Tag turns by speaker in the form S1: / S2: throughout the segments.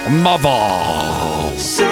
S1: Ma va!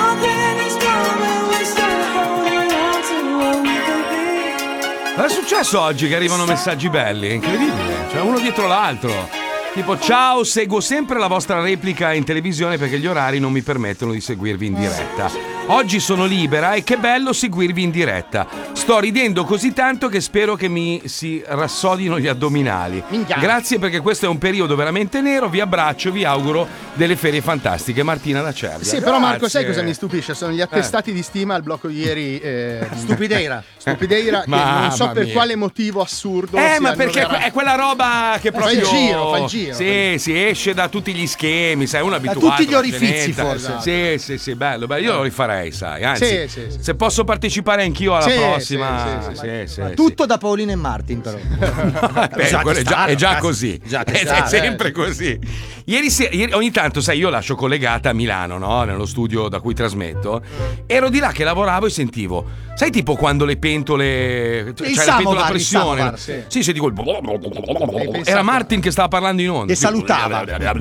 S1: Cosa è successo oggi che arrivano messaggi belli? È incredibile, cioè uno dietro l'altro. Tipo, ciao, seguo sempre la vostra replica in televisione perché gli orari non mi permettono di seguirvi in diretta. Oggi sono libera e che bello seguirvi in diretta. Sto ridendo così tanto che spero che mi si rassodino gli addominali. Grazie perché questo è un periodo veramente nero. Vi abbraccio, vi auguro delle ferie fantastiche. Martina da Cervia.
S2: Sì, però Marco, sai cosa mi stupisce? Sono gli attestati di stima al blocco di ieri. Stupideira, che non so per quale motivo assurdo.
S1: Ma perché è quella roba che proprio
S2: fa il giro.
S1: Sì, si esce da tutti gli schemi, sai, uno abituato.
S3: Da tutti gli orifizi, forse.
S1: Sì, bello. Io lo rifarei, sai. Anzi, se posso partecipare anch'io alla prossima.
S3: Tutto da Paolino e Martin, però.
S1: È già così. È sempre così. Ieri ogni tanto, sai, io lascio collegata a Milano, no? Nello studio da cui trasmetto. Ero di là che lavoravo e sentivo, sai, tipo quando le pentole, cioè la pentola a pressione. Sì, dico era Martin che stava parlando in onda.
S3: E salutava.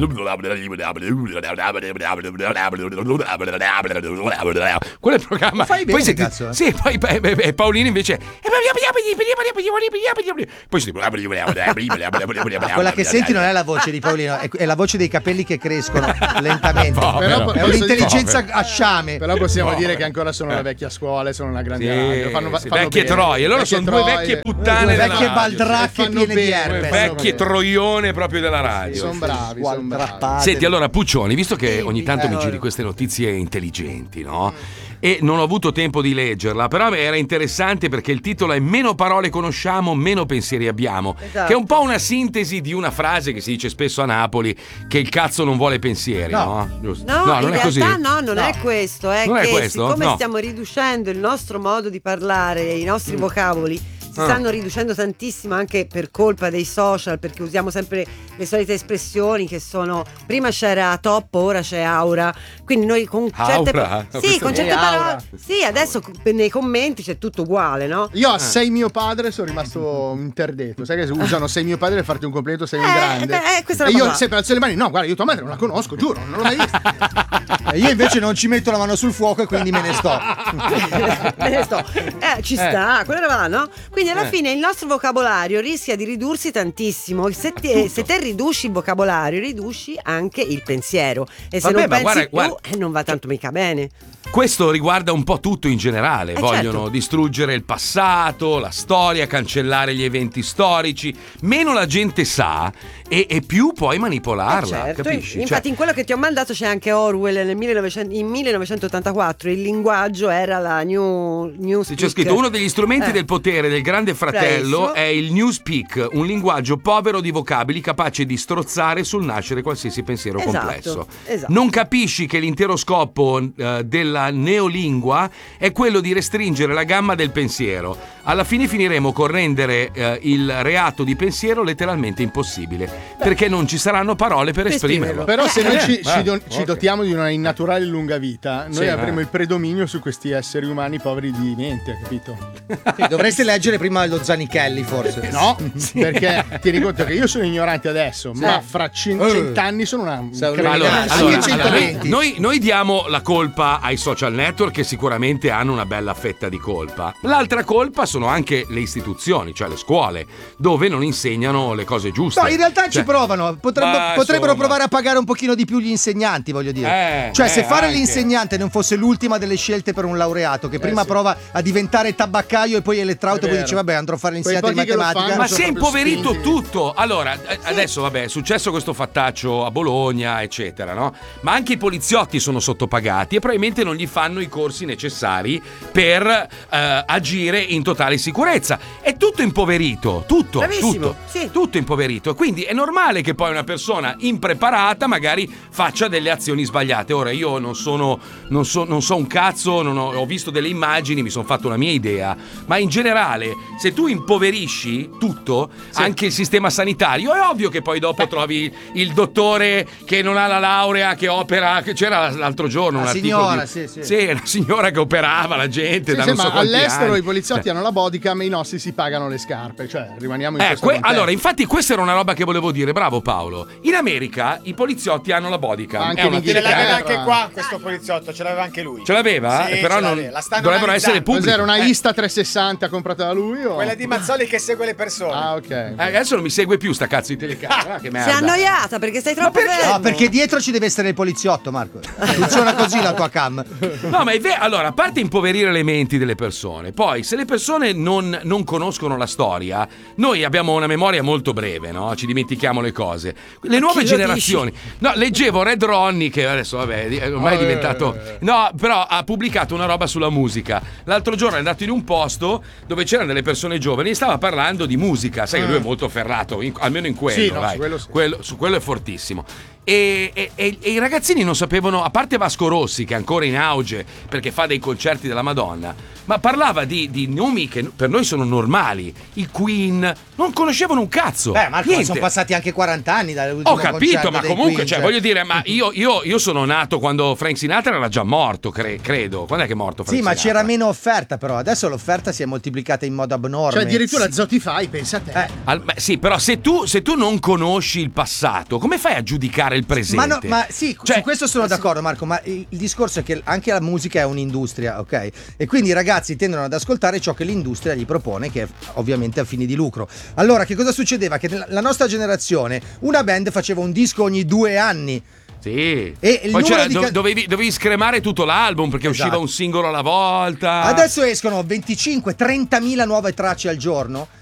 S1: Quello è il programma.
S3: Fai bene,
S1: poi
S3: cazzo.
S1: Sì, poi Paolino invece. Poi si
S3: quella che senti non è la voce di Paolino, è la voce dei capelli che crescono lentamente.
S2: Però
S3: è un'intelligenza a sciame.
S2: Però possiamo dire che ancora sono la vecchia scuola e sono una grande radio. Fanno
S1: vecchie
S2: bene.
S1: troie. Loro sono due vecchie puttane della
S3: vecchie
S1: radio.
S3: baldracche piene di erbe.
S1: Vecchie troione proprio della radio.
S2: Sono bravi.
S1: Senti, allora Puccioni, visto che ogni tanto mi giri queste notizie intelligenti, no? E non ho avuto tempo di leggerla, però era interessante perché il titolo è Meno parole conosciamo, meno pensieri abbiamo, che è un po' una sintesi di una frase che si dice spesso a Napoli, che il cazzo non vuole pensieri, no? Giusto?
S4: No,
S1: non
S4: in
S1: è così.
S4: realtà non è questo, è
S1: Non è
S4: che
S1: questo?
S4: siccome
S1: No.
S4: stiamo riducendo il nostro modo di parlare, i nostri vocaboli si stanno riducendo tantissimo anche per colpa dei social, perché usiamo sempre le solite espressioni che sono prima c'era top, ora c'è aura, quindi noi con certe parole adesso nei commenti c'è tutto uguale, no?
S2: Io a sei mio padre sono rimasto interdetto. Sai che usano sei mio padre per farti un complimento, sei un grande.
S4: Questa
S2: e
S4: roba
S2: io
S4: qua.
S2: sempre alzo le mani, no, guarda, io tua madre non la conosco, giuro, non l'ho mai vista.
S3: E io invece non ci metto la mano sul fuoco e quindi me ne sto.
S4: Ci sta, quella roba là, no? Quindi alla fine il nostro vocabolario rischia di ridursi tantissimo. Se te riduci il vocabolario, riduci anche il pensiero. E se non pensi più, non va tanto mica bene.
S1: Questo riguarda un po' tutto in generale. Vogliono distruggere il passato, la storia, cancellare gli eventi storici. Meno la gente sa e più puoi manipolarla, capisci?
S4: Infatti in quello che ti ho mandato c'è anche Orwell in 1984. Il linguaggio era la newspeak.
S1: C'è scritto uno degli strumenti del potere del grande fratello è il newspeak, un linguaggio povero di vocabili capace di strozzare sul nascere qualsiasi pensiero complesso.
S4: Esatto.
S1: Non capisci che l'intero scopo della neolingua è quello di restringere la gamma del pensiero. Alla fine finiremo con rendere il reato di pensiero letteralmente impossibile, perché non ci saranno parole per esprimerlo.
S2: Però se noi ci dotiamo di una innaturale lunga vita, noi avremo il predominio su questi esseri umani poveri di niente, capito?
S3: Dovreste leggere prima lo Zanichelli, forse.
S2: No, perché ti rendi conto che io sono ignorante adesso, ma fra 100 anni sono una
S1: noi diamo la colpa ai social network, che sicuramente hanno una bella fetta di colpa. L'altra colpa sono anche le istituzioni, cioè le scuole, dove non insegnano le cose giuste.
S3: No, in realtà ci provano. Potrebbero provare a pagare un pochino di più gli insegnanti, voglio dire. Se fare
S1: anche
S3: l'insegnante non fosse l'ultima delle scelte per un laureato, che prima prova a diventare tabaccaio e poi elettrauto, poi dice vabbè, andrò a fare l'insegnante di matematica.
S1: Ma si è impoverito tutto. Allora, adesso vabbè, è successo questo fattaccio a Bologna, eccetera, no? Ma anche i poliziotti sono sottopagati e probabilmente non gli fanno i corsi necessari per agire in totale sicurezza. È tutto impoverito, tutto impoverito. Quindi è normale che poi una persona impreparata magari faccia delle azioni sbagliate. Ora io non so un cazzo, ho visto delle immagini, mi sono fatto una mia idea, ma in generale se tu impoverisci tutto, anche il sistema sanitario, è ovvio che poi dopo trovi il dottore che non ha la laurea, che opera, che c'era l'altro giorno un articolo una signora che operava la gente da non so quanti
S2: all'estero
S1: anni.
S2: I poliziotti hanno la bodycam e i nostri si pagano le scarpe, cioè rimaniamo in questo contesto.
S1: Allora, infatti questa era una roba che volevo volevo dire, bravo Paolo. In America i poliziotti hanno la bodycam.
S2: Anche
S1: è una
S2: in
S5: Ce l'aveva
S2: Inghilterra.
S5: anche qua questo poliziotto, ce l'aveva anche lui.
S1: Ce l'aveva?
S5: Sì,
S1: Però
S5: ce
S1: non
S5: l'aveva. La stanno
S1: dovrebbero essere
S5: analizzando.
S1: pubblici.
S2: Cos'era una Insta 360 comprata da lui? O?
S5: Quella di Mazzoli che segue le persone.
S2: Ah, ok.
S1: Adesso non mi segue più sta cazzo di telecamera. Che merda.
S4: Si è annoiata perché stai troppo fermo.
S3: No, perché dietro ci deve essere il poliziotto, Marco. Funziona così la tua cam.
S1: No, ma è vero. Allora, a parte impoverire le menti delle persone, poi se le persone non conoscono la storia, noi abbiamo una memoria molto breve, no? Ci dimentichiamo le cose. Le nuove
S4: chi lo
S1: generazioni. No, leggevo Red Ronnie, che adesso, vabbè, ormai è diventato. No, però ha pubblicato una roba sulla musica. L'altro giorno è andato in un posto dove c'erano delle persone giovani e stava parlando di musica. Sai che lui è molto ferrato, almeno in quello,
S2: Sì, no,
S1: vai.
S2: su quello sì.
S1: Su quello è fortissimo. E i ragazzini non sapevano, a parte Vasco Rossi che è ancora in auge perché fa dei concerti della Madonna, ma parlava di nomi che per noi sono normali, i Queen, non conoscevano un cazzo.
S3: Marco,
S1: niente.
S3: sono passati anche 40 anni dall'ultimo
S1: Ho capito,
S3: concerto
S1: ma
S3: dei
S1: comunque,
S3: Queen,
S1: cioè, voglio dire, ma io sono nato quando Frank Sinatra era già morto, credo. Quando è che è morto Frank
S3: Sì, ma
S1: Sinatra?
S3: c'era meno offerta, però adesso l'offerta si è moltiplicata in modo abnorme.
S2: Cioè, addirittura Zotify, pensa a te.
S1: Beh, sì, però se tu non conosci il passato, come fai a giudicare il presente?
S3: Ma sì,
S1: Cioè,
S3: su questo sono d'accordo, Marco, ma il discorso è che anche la musica è un'industria, ok? E quindi i ragazzi tendono ad ascoltare ciò che l'industria gli propone, che è ovviamente a fini di lucro. Allora, che cosa succedeva? Che nella nostra generazione una band faceva un disco ogni 2 anni.
S1: Sì.
S3: E il
S1: poi
S3: numero di
S1: dovevi scremare tutto l'album perché
S3: Esatto.
S1: usciva un singolo alla volta.
S3: Adesso escono 25-30 mila nuove tracce al giorno.